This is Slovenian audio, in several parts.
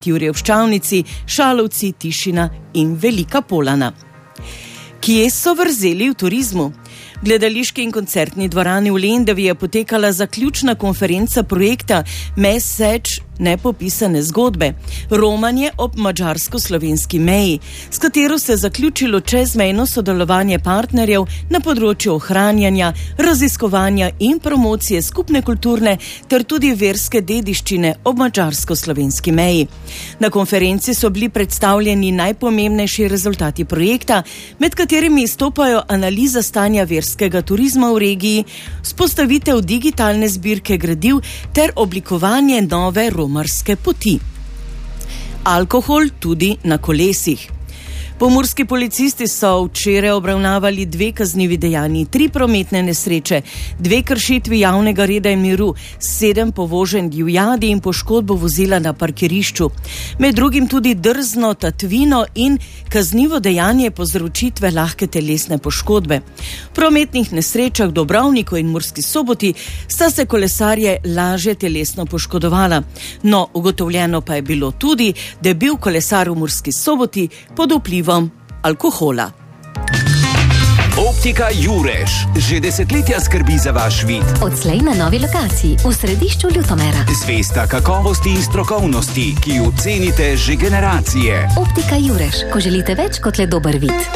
Tjurje v Ščavnici, Šalovci, Tišina in Velika Polana. Kje so vrzeli v turizmu? V gledališki in koncertni dvorani v Lendavi je potekala zaključna konferenca projekta Message nepopisane zgodbe, romanje ob mađarsko-slovenski meji, s katero se je zaključilo čezmejno sodelovanje partnerjev na področju ohranjanja, raziskovanja in promocije skupne kulturne ter tudi verske dediščine ob mađarsko-slovenski meji. Na konferenci so bili predstavljeni najpomembnejši rezultati projekta, med katerimi izstopajo analiza stanja verskega turizma v regiji, vzpostavitev digitalne zbirke gradiv ter oblikovanje nove romarske poti. Alkohol tudi na kolesih. Pomurski policisti so včeraj obravnavali 2 kaznivi dejanji, 3 prometne nesreče, 2 kršitvi javnega reda in miru, 7 povoženj divjadi in poškodbo vozila na parkirišču. Med drugim tudi drzno tatvino in kaznivo dejanje povzročitve lahke telesne poškodbe. V prometnih nesrečah v Dobrovniku in Murski Soboti sta se kolesarje lažje telesno poškodovala. No, ugotovljeno pa je bilo tudi, da je bil kolesar v Murski Soboti pod vplivom alkohola. Optika Jureš že desetletja skrbi za vaš vid. Odslej na novi lokaciji v središču Ljutomera. Zvesta kakovosti in strokovnosti, ki jo cenite že generacije. Optika Jureš, ko želite več kot le dober vid.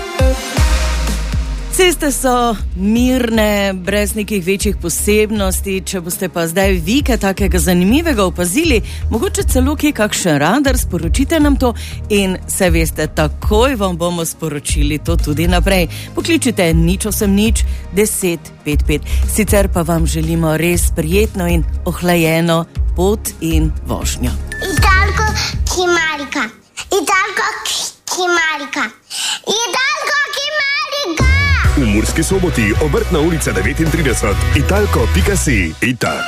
Ceste so mirne, brez nekih večjih posebnosti. Če boste pa zdaj vi kaj takega zanimivega opazili, mogoče celo kje kakšen radar, sporočite nam to in se veste, takoj vam bomo sporočili to tudi naprej. Pokličite 080 10 55. Sicer pa vam želimo res prijetno in ohlajeno pot in vožnjo. Idalko Kimarika. Idalko Kimarika. Idalko Kimarika. V Murski Soboti, Obrtna ulica 39, italko.si. Itak.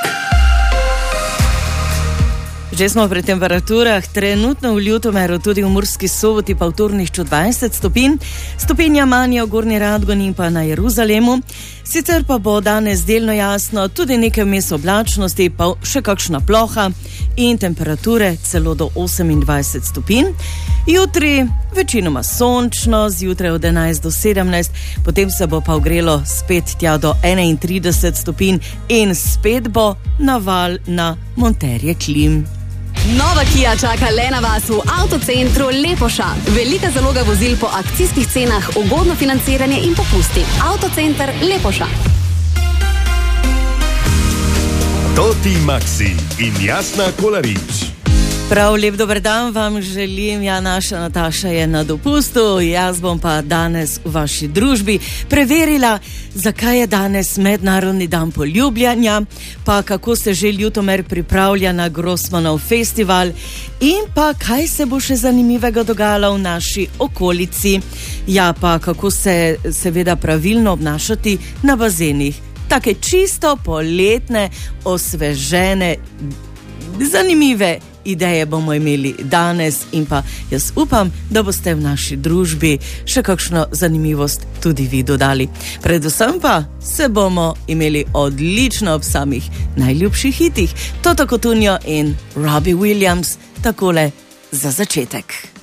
Že smo pri temperaturah, trenutno v Ljutomeru, tudi v Murski Soboti pa v Turnišču 20 stopinj, stopinja manj v Gornji Radgoni in pa na Jeruzalemu. Sicer pa bo danes delno jasno, tudi nekaj vmes oblačnosti, pa še kakšna ploha in temperature celo do 28 stopinj. Jutri večinoma sončno, zjutraj od 11 do 17, potem se bo pa ogrelo spet tja do 31 stopinj in spet bo naval na monterje klim. Nova Kia čaka le na vas v Avtocentru Lepoša. Velika zaloga vozil po akcijskih cenah, ugodno financiranje in popusti. Avtocenter Lepoša. Toti Maxi in Jasna Kolarič. Prav lep dober dan vam želim, naša Nataša je na dopustu, jaz bom pa danes v vaši družbi preverila, zakaj je danes Mednarodni dan poljubljanja, pa kako se že Ljutomer pripravlja na Grossmanov festival in pa kaj se bo še zanimivega dogajalo v naši okolici, pa kako se seveda pravilno obnašati na bazenih. Take čisto poletne, osvežene, zanimive ideje bomo imeli danes in pa jaz upam, da boste v naši družbi še kakšno zanimivost tudi vi dodali. Predvsem pa se bomo imeli odlično ob samih najljubših hitih. Toto Cotugno in Robbie Williams, takole za začetek.